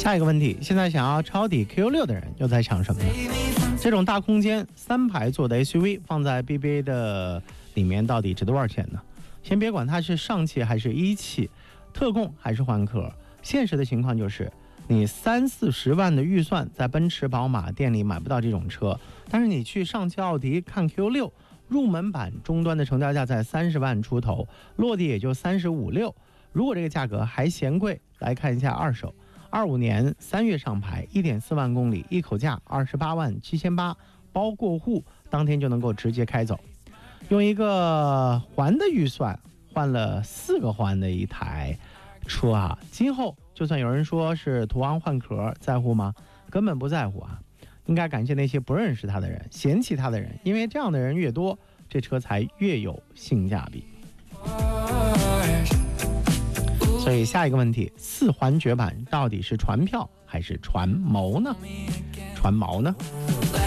下一个问题，现在想要抄底 Q6 的人又在想什么呢？这种大空间3排座的 SUV 放在 BBA 的里面到底值多少钱呢？先别管它是上汽还是一汽，特供还是换壳，现实的情况就是你30-40万的预算在奔驰宝马店里买不到这种车，但是你去上汽奥迪看 Q6， 入门版终端的成交价在30万出头，落地也就35-36。如果这个价格还嫌贵，来看一下二手，25年3月上牌，1.4万公里，一口价28万7800，包过户，当天就能够直接开走。用一个环的预算换了4个环的一台车啊，今后就算有人说是途昂换壳，在乎吗？根本不在乎啊！应该感谢那些不认识他的人，嫌弃他的人，因为这样的人越多，这车才越有性价比。所以下一个问题，4环绝版到底是传票还是传毛呢？传毛呢？